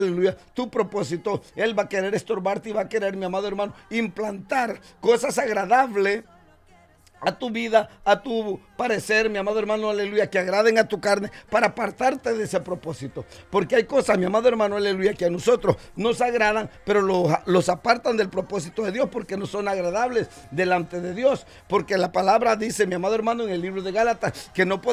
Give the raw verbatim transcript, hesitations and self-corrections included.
aleluya, tu propósito. Él va a querer estorbarte y va a querer, mi amado hermano, implantar cosas agradables a tu vida, a tu parecer, mi amado hermano, aleluya, que agraden a tu carne para apartarte de ese propósito. Porque hay cosas, mi amado hermano, aleluya, que a nosotros nos agradan, pero los, los apartan del propósito de Dios porque no son agradables delante de Dios. Porque la palabra dice, mi amado hermano, en el libro de Gálatas, que no podemos